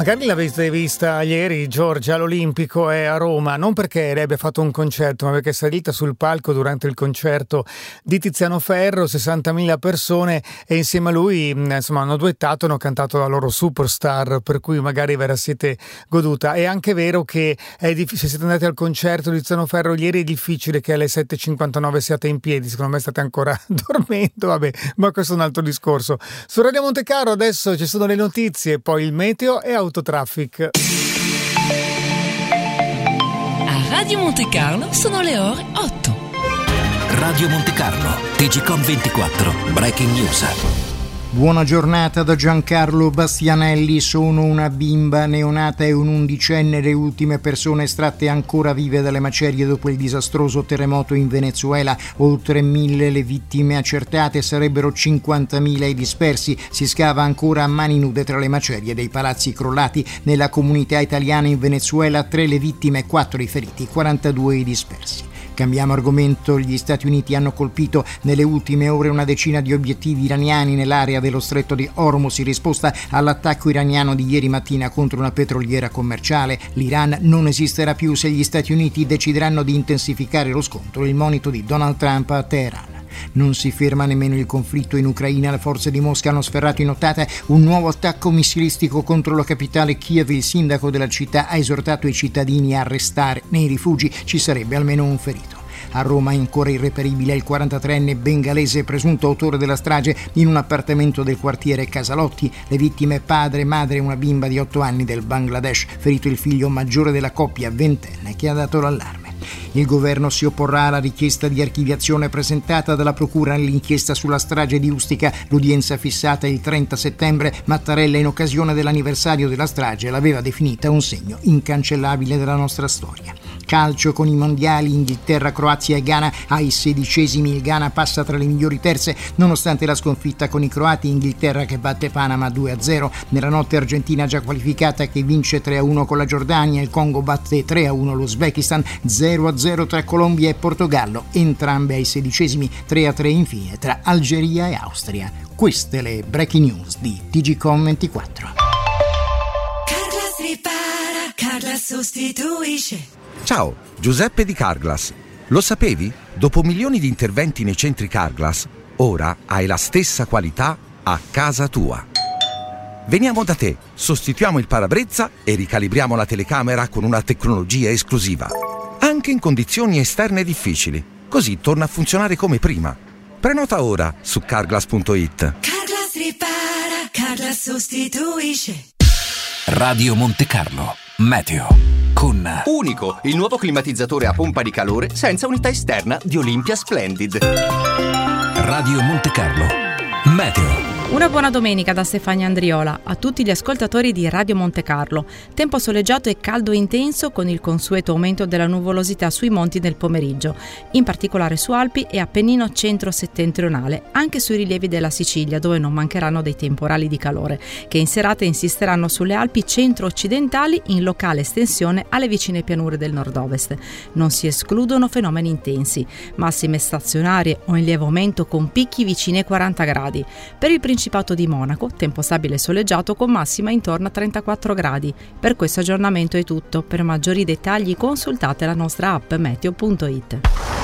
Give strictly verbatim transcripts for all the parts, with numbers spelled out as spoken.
Magari l'avete vista ieri, Giorgia, all'Olimpico e a Roma, non perché lei abbia fatto un concerto, ma perché è salita sul palco durante il concerto di Tiziano Ferro, sessantamila persone, e insieme a lui insomma hanno duettato, hanno cantato la loro Superstar, per cui magari ve la siete goduta. È anche vero che è difficile, se siete andati al concerto di Tiziano Ferro ieri è difficile che alle sette e cinquantanove siate in piedi, secondo me state ancora dormendo, vabbè, ma questo è un altro discorso. Su Radio Monte Carlo adesso ci sono le notizie, poi il meteo e Autotraffic. A Radio Monte Carlo sono le ore otto. Radio Monte Carlo, T G Com ventiquattro, Breaking News. Buona giornata da Giancarlo Bastianelli. Sono una bimba neonata e un undicenne le ultime persone estratte ancora vive dalle macerie dopo il disastroso terremoto in Venezuela. Oltre mille le vittime accertate, sarebbero cinquantamila i dispersi. Si scava ancora a mani nude tra le macerie dei palazzi crollati. Nella comunità italiana in Venezuela tre le vittime, quattro i feriti, quarantadue i dispersi. Cambiamo argomento. Gli Stati Uniti hanno colpito nelle ultime ore una decina di obiettivi iraniani nell'area dello stretto di Hormuz in risposta all'attacco iraniano di ieri mattina contro una petroliera commerciale. L'Iran non esisterà più se gli Stati Uniti decideranno di intensificare lo scontro, il monito di Donald Trump a Teheran. Non si ferma nemmeno il conflitto in Ucraina. Le forze di Mosca hanno sferrato in nottata un nuovo attacco missilistico contro la capitale Kiev. Il sindaco della città ha esortato i cittadini a restare nei rifugi, ci sarebbe almeno un ferito. A Roma è ancora irreperibile il quarantatreenne bengalese presunto autore della strage in un appartamento del quartiere Casalotti. Le vittime padre, madre e una bimba di otto anni del Bangladesh, ferito il figlio maggiore della coppia ventenne che ha dato l'allarme. Il governo si opporrà alla richiesta di archiviazione presentata dalla procura nell'inchiesta sulla strage di Ustica. L'udienza fissata il trenta settembre, Mattarella in occasione dell'anniversario della strage l'aveva definita un segno incancellabile della nostra storia. Calcio con i mondiali, Inghilterra, Croazia e Ghana ai sedicesimi. Il Ghana passa tra le migliori terze nonostante la sconfitta con i croati. Inghilterra che batte Panama due a zero. Nella notte Argentina già qualificata che vince tre a uno con la Giordania. Il Congo batte tre a uno l'Uzbekistan, zero a zero tra Colombia e Portogallo, entrambe ai sedicesimi, tre a tre infine tra Algeria e Austria. Queste le breaking news di T G Com ventiquattro. Carglass ripara, Carglass sostituisce. Ciao, Giuseppe di Carglass. Lo sapevi? Dopo milioni di interventi nei centri Carglass, ora hai la stessa qualità a casa tua. Veniamo da te, sostituiamo il parabrezza e ricalibriamo la telecamera con una tecnologia esclusiva. Anche in condizioni esterne difficili. Così torna a funzionare come prima. Prenota ora su carglass punto it. Carglass ripara, Carglass sostituisce. Radio Monte Carlo, meteo. Con Unico, il nuovo climatizzatore a pompa di calore senza unità esterna di Olympia Splendid. Radio Monte Carlo, meteo. Una buona domenica da Stefania Andriola a tutti gli ascoltatori di Radio Monte Carlo. Tempo soleggiato e caldo intenso con il consueto aumento della nuvolosità sui monti nel pomeriggio, in particolare su Alpi e Appennino centro-settentrionale, anche sui rilievi della Sicilia dove non mancheranno dei temporali di calore, che in serata insisteranno sulle Alpi centro-occidentali in locale estensione alle vicine pianure del nord-ovest. Non si escludono fenomeni intensi, massime stazionarie o in lieve aumento con picchi vicini ai quaranta gradi. Per il Principato di Monaco, tempo stabile e soleggiato con massima intorno a trentaquattro gradi. Per questo aggiornamento è tutto. Per maggiori dettagli consultate la nostra app meteo punto it.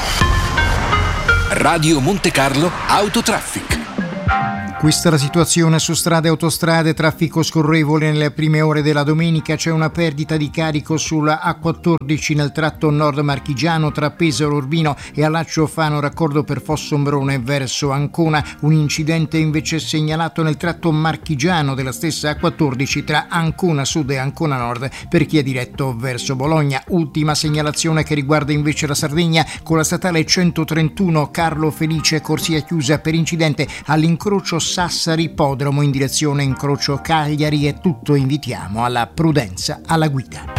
Radio Monte Carlo Autotraffic. Questa è la situazione su strade e autostrade, traffico scorrevole nelle prime ore della domenica. C'è una perdita di carico sulla A quattordici nel tratto nord marchigiano tra Pesaro Urbino e Allaccio Fano, raccordo per Fossombrone verso Ancona. Un incidente invece segnalato nel tratto marchigiano della stessa A quattordici tra Ancona Sud e Ancona Nord per chi è diretto verso Bologna. Ultima segnalazione che riguarda invece la Sardegna con la statale centotrentuno Carlo Felice, corsia chiusa per incidente all'incrocio Sassari-Podromo in direzione incrocio Cagliari. È tutto, invitiamo alla prudenza alla guida.